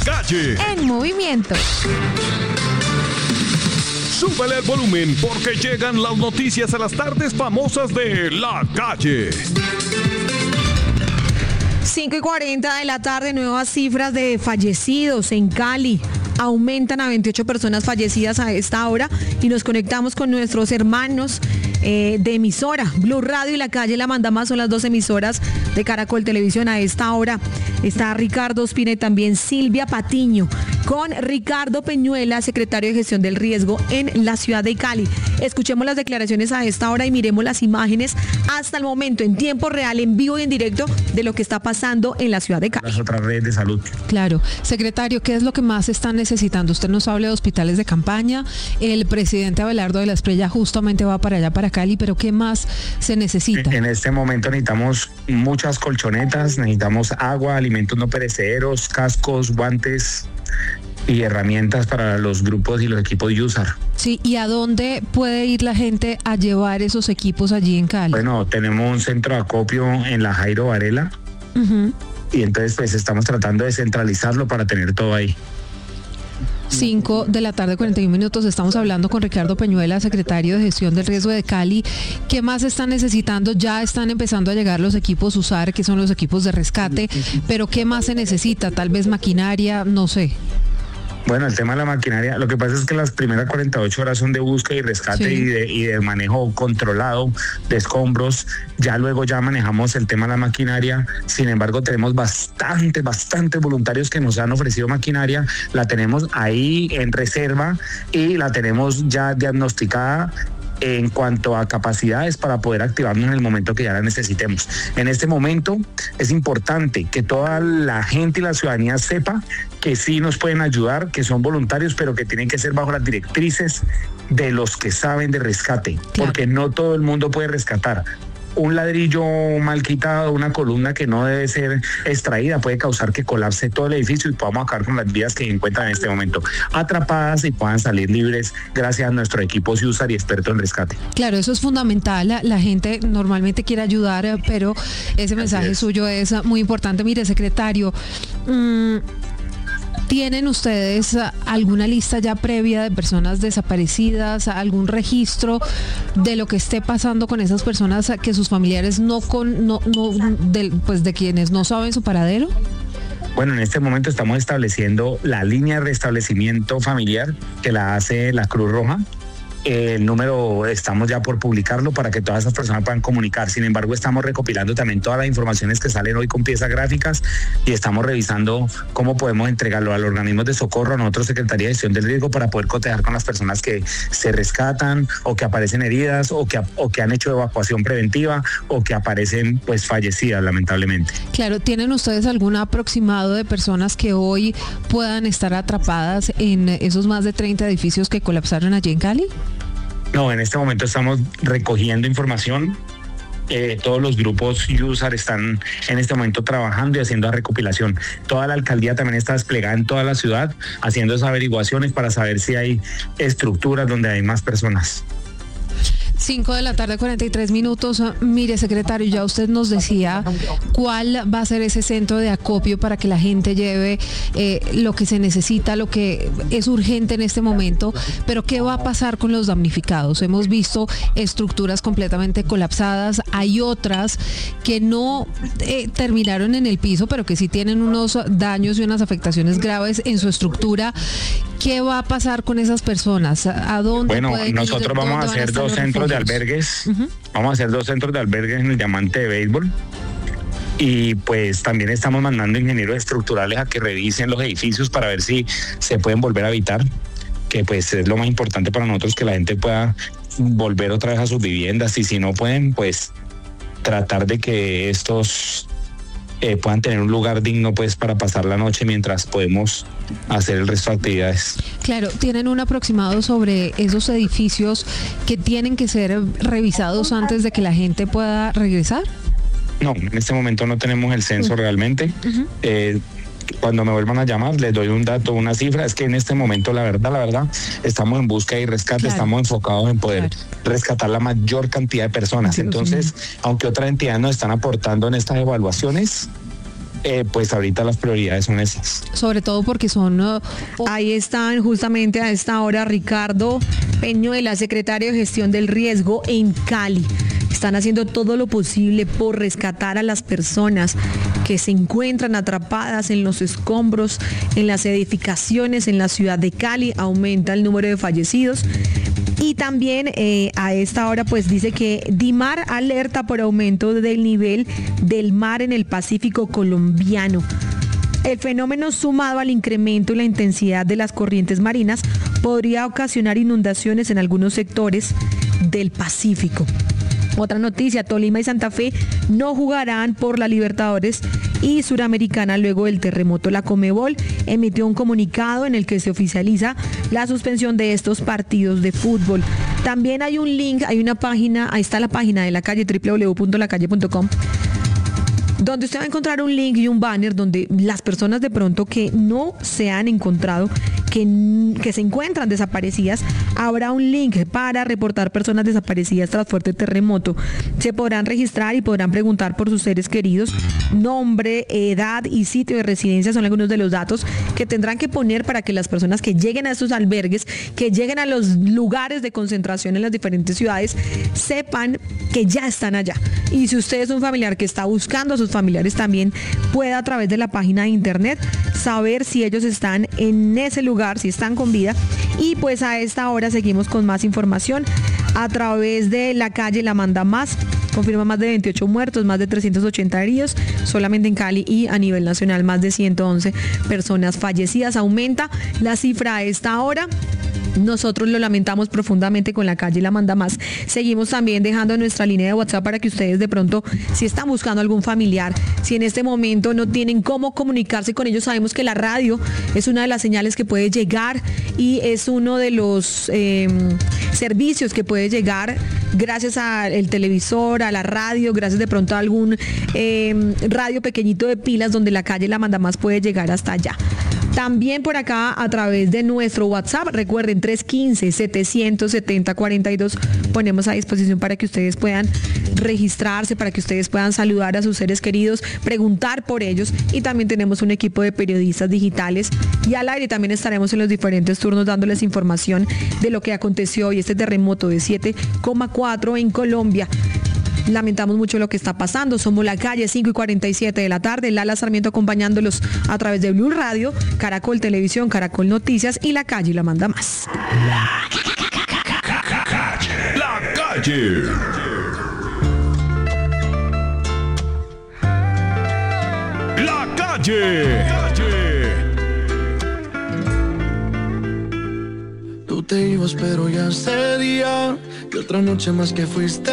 Calle. En movimiento. Súbele el volumen porque llegan las noticias a las tardes famosas de La Calle. 5:40 de la tarde, nuevas cifras de fallecidos en Cali. Aumentan a 28 personas fallecidas a esta hora y nos conectamos con nuestros hermanos de emisora. Blue Radio y La Calle La Mandama son las dos emisoras de Caracol Televisión. A esta hora está Ricardo Ospina y también Silvia Patiño con Ricardo Peñuela, secretario de Gestión del Riesgo en la ciudad de Cali. Escuchemos las declaraciones a esta hora y miremos las imágenes hasta el momento en tiempo real, en vivo y en directo de lo que está pasando en la ciudad de Cali. Las otras redes de salud. Claro. Secretario, ¿qué es lo que más están necesitando? Usted nos habla de hospitales de campaña, el presidente Abelardo de la Espriella justamente va para allá, para Cali, pero ¿qué más se necesita? En este momento necesitamos muchas colchonetas, necesitamos agua, alimentos no perecederos, cascos, guantes y herramientas para los grupos y los equipos USAR. Sí, ¿y a dónde puede ir la gente a llevar esos equipos allí en Cali? Bueno, tenemos un centro de acopio en la Jairo Varela, y entonces pues estamos tratando de centralizarlo para tener todo ahí. 5 de la tarde, 41 minutos. Estamos hablando con Ricardo Peñuela, secretario de Gestión del Riesgo de Cali. ¿Qué más están necesitando? Ya están empezando a llegar los equipos USAR, que son los equipos de rescate, pero ¿qué más se necesita? Tal vez maquinaria, no sé. Bueno, el tema de la maquinaria, lo que pasa es que las primeras 48 horas son de búsqueda y rescate, sí, y de manejo controlado de escombros. Ya luego ya manejamos el tema de la maquinaria. Sin embargo, tenemos bastantes voluntarios que nos han ofrecido maquinaria. La tenemos ahí en reserva y la tenemos ya diagnosticada en cuanto a capacidades para poder activarnos en el momento que ya la necesitemos. En este momento es importante que toda la gente y la ciudadanía sepa que sí nos pueden ayudar, que son voluntarios, pero que tienen que ser bajo las directrices de los que saben de rescate, porque no todo el mundo puede rescatar. Un ladrillo mal quitado, una columna que no debe ser extraída puede causar que colapse todo el edificio y podamos acabar con las vidas que se encuentran en este momento atrapadas y puedan salir libres gracias a nuestro equipo USAR y experto en rescate. Claro, eso es fundamental. La gente normalmente quiere ayudar, pero ese mensaje suyo es muy importante. Mire, secretario, ¿tienen ustedes alguna lista ya previa de personas desaparecidas, algún registro de lo que esté pasando con esas personas que sus familiares de quienes no saben su paradero? Bueno, en este momento estamos estableciendo la línea de restablecimiento familiar que la hace la Cruz Roja. El número estamos ya por publicarlo para que todas esas personas puedan comunicar. Sin embargo, estamos recopilando también todas las informaciones que salen hoy con piezas gráficas y estamos revisando cómo podemos entregarlo a los organismos de socorro, a nosotros, Secretaría de Gestión del Riesgo, para poder cotejar con las personas que se rescatan o que aparecen heridas o que han hecho evacuación preventiva o que aparecen pues fallecidas, lamentablemente. Claro, ¿tienen ustedes algún aproximado de personas que hoy puedan estar atrapadas en esos más de 30 edificios que colapsaron allí en Cali? No, en este momento estamos recogiendo información. Todos los grupos USAR están en este momento trabajando y haciendo la recopilación. Toda la alcaldía también está desplegada en toda la ciudad haciendo esas averiguaciones para saber si hay estructuras donde hay más personas. 5 de la tarde, 43 minutos. Mire, secretario, ya usted nos decía cuál va a ser ese centro de acopio para que la gente lleve lo que se necesita, lo que es urgente en este momento, pero ¿qué va a pasar con los damnificados? Hemos visto estructuras completamente colapsadas, hay otras que no terminaron en el piso, pero que sí tienen unos daños y unas afectaciones graves en su estructura. ¿Qué va a pasar con esas personas? ¿A dónde pueden ir? Nosotros vamos a hacer dos centros de albergues. Vamos a hacer 2 centros de albergues en el Diamante de Béisbol. Y pues también estamos mandando ingenieros estructurales a que revisen los edificios para ver si se pueden volver a habitar, que pues es lo más importante para nosotros, que la gente pueda volver otra vez a sus viviendas, y si no pueden, pues tratar de que estos puedan tener un lugar digno pues para pasar la noche mientras podemos hacer el resto de actividades. Claro, ¿tienen un aproximado sobre esos edificios que tienen que ser revisados antes de que la gente pueda regresar? No, en este momento no tenemos el censo realmente. Cuando me vuelvan a llamar les doy un dato, una cifra. Es que en este momento la verdad estamos en búsqueda y rescate, estamos enfocados en poder rescatar la mayor cantidad de personas. Entonces, aunque otras entidades nos están aportando en estas evaluaciones, pues ahorita las prioridades son esas. Sobre todo porque son... Ahí están justamente a esta hora Ricardo Peñuela, secretario de Gestión del Riesgo en Cali. Están haciendo todo lo posible por rescatar a las personas que se encuentran atrapadas en los escombros, en las edificaciones en la ciudad de Cali. Aumenta el número de fallecidos. Y también a esta hora pues dice que DIMAR alerta por aumento del nivel del mar en el Pacífico colombiano. El fenómeno, sumado al incremento en la intensidad de las corrientes marinas, podría ocasionar inundaciones en algunos sectores del Pacífico. Otra noticia, Tolima y Santa Fe no jugarán por la Libertadores y Suramericana luego del terremoto. La Conmebol emitió un comunicado en el que se oficializa la suspensión de estos partidos de fútbol. También hay un link, hay una página, ahí está la página de La Calle, www.lacalle.com, donde usted va a encontrar un link y un banner donde las personas de pronto que no se han encontrado, que se encuentran desaparecidas, habrá un link para reportar personas desaparecidas tras fuerte terremoto. Se podrán registrar y podrán preguntar por sus seres queridos. Nombre, edad y sitio de residencia son algunos de los datos que tendrán que poner para que las personas que lleguen a estos albergues, que lleguen a los lugares de concentración en las diferentes ciudades, sepan que ya están allá. Y si usted es un familiar que está buscando a sus familiares, también pueda a través de la página de internet saber si ellos están en ese lugar, si están con vida. Y pues a esta hora seguimos con más información a través de La Calle. La manda más. Confirma más de 28 muertos, más de 380 heridos, solamente en Cali, y a nivel nacional más de 111 personas fallecidas. Aumenta la cifra a esta hora. Nosotros lo lamentamos profundamente con La Calle La Manda Más. Seguimos también dejando nuestra línea de WhatsApp para que ustedes de pronto, si están buscando algún familiar, si en este momento no tienen cómo comunicarse con ellos, sabemos que la radio es una de las señales que puede llegar y es uno de los servicios que puede llegar gracias al televisor, a la radio, gracias de pronto a algún radio pequeñito de pilas donde La Calle La Manda Más puede llegar hasta allá. También por acá a través de nuestro WhatsApp, recuerden 315-770-42, ponemos a disposición para que ustedes puedan registrarse, para que ustedes puedan saludar a sus seres queridos, preguntar por ellos, y también tenemos un equipo de periodistas digitales y al aire también estaremos en los diferentes turnos dándoles información de lo que aconteció hoy, este terremoto de 7,4 en Colombia. Lamentamos mucho lo que está pasando. Somos La Calle, 5:47 de la tarde. Lala Sarmiento acompañándolos a través de Blue Radio, Caracol Televisión, Caracol Noticias y La Calle La Manda Más. La Calle. La Calle. Tú te ibas, pero ya sería que otra noche más que fuiste.